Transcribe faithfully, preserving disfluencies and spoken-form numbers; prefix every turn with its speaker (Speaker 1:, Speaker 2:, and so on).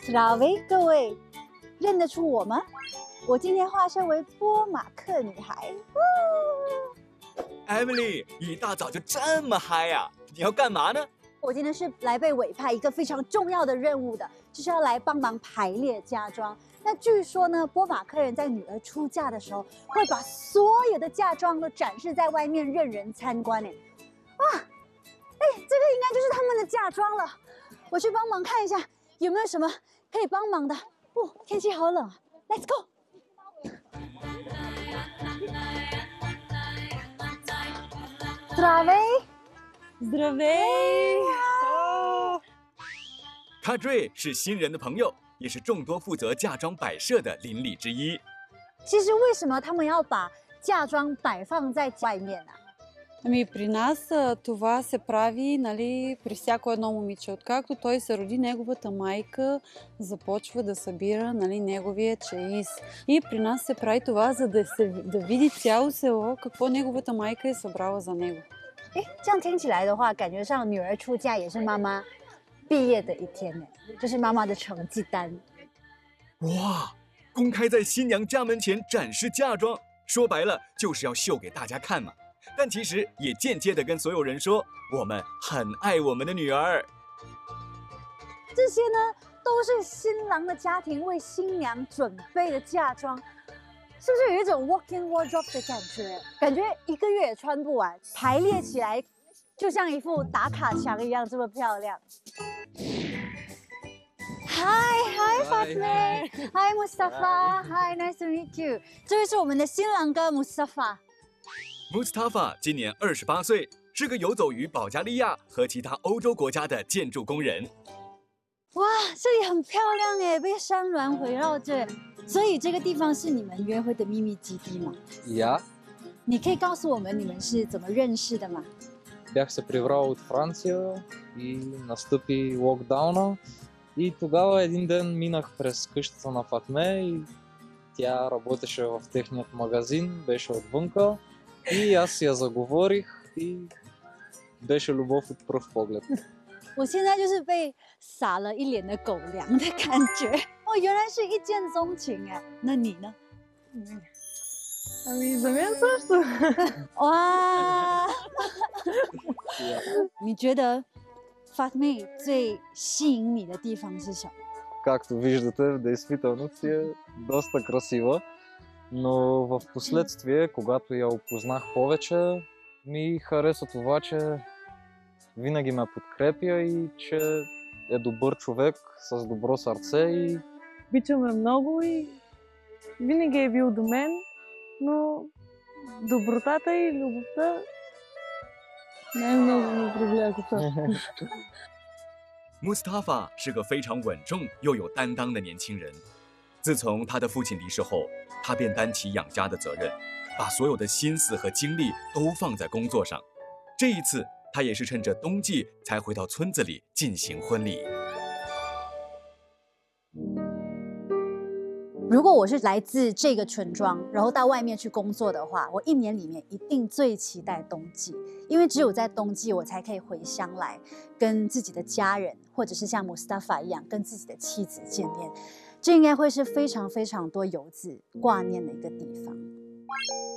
Speaker 1: Здравей，各位，认得出我吗？我今天化身为波马克女孩。
Speaker 2: Emily， 一大早就这么嗨呀、啊？你要干嘛呢？
Speaker 1: 我今天是来被委派一个非常重要的任务的，就是要来帮忙排列嫁妆。那据说呢，波马克人在女儿出嫁的时候，会把所有的嫁妆都展示在外面，任人参观。哎，哇，哎，这个应该就是他们的嫁妆了。我去帮忙看一下有没有什么可以帮忙的。哦，天气好冷啊 ，Let's go。Здравей。
Speaker 3: Здравей！ 哦，
Speaker 2: 卡瑞是新人的朋友，也是众多负责嫁妆摆设的邻里之一。
Speaker 1: 其实为什么他们要把嫁妆摆放在外面啊？
Speaker 3: Ами при нас това се прави, нали, при всяко едно момиче. Откакто той се роди, неговата майка започва да събира, нали, неговия чаис. И при нас се прави това, за да, се, да види цяло село какво неговата майка е събрала за него.
Speaker 1: 哎，这样听起来的话，感觉上女儿出嫁也是妈妈毕业的一天呢，这是妈妈的成绩单。
Speaker 2: 哇，公开在新娘家门前展示嫁妆，说白了就是要秀给大家看嘛。但其实也间接的跟所有人说，我们很爱我们的女儿。
Speaker 1: 这些呢，都是新郎的家庭为新娘准备的嫁妆。是不是有一种 walk-in wardrobe 的感觉？感觉一个月也穿不完，排列起来就像一副打卡墙一样，这么漂亮。Hi, hi, Fatme. Hi, Mustafa. Hi, nice to meet you. 这位是我们的新郎哥 Mustafa。Mustafa
Speaker 2: 今年二十八岁，是个游走于保加利亚和其他欧洲国家的建筑工人。
Speaker 1: 哇，这里很漂亮哎，被山峦围绕着，所以这个地方是你们约会的秘密基地吗？
Speaker 4: Я.
Speaker 1: 你可以告诉我们你们是怎么认识的吗？
Speaker 4: Бях се прибрал от Франция и настъпи локдауна. И тогава един ден минах през къщата на Фатме и тя работеше в техният магазин, беше отвънка. И аз я заговорих и беше любов от пръв поглед.
Speaker 1: 我现在就是被撒了一脸的狗粮的感觉。哦，原来是一见钟情哎。那你呢？
Speaker 3: Ами за мен също.
Speaker 1: 哇！你觉得 Fatme 最吸引你的地方是什么？
Speaker 4: Както виждате, в действителност си е доста красива, но в последствие, когато я опознах повече, ми хареса това, че винаги ме подкрепя и че е добър човек с добро сърце и...
Speaker 5: Обичаме много и винаги е бил до мен, но добротата и любовта най-много ме привлякоха.
Speaker 2: Mustafa 是个非常稳重又有担当的年轻人。自从他的父亲离世后，他便担起养家的责任，把所有的心思和精力都放在工作上。这一次，他也是趁着冬季才回到村子里进行婚礼。
Speaker 1: 如果我是来自这个村庄，然后到外面去工作的话，我一年里面一定最期待冬季，因为只有在冬季，我才可以回乡来，跟自己的家人，或者是像 Mustafa 一样，跟自己的妻子见面。这应该会是非常非常多游子挂念的一个地方。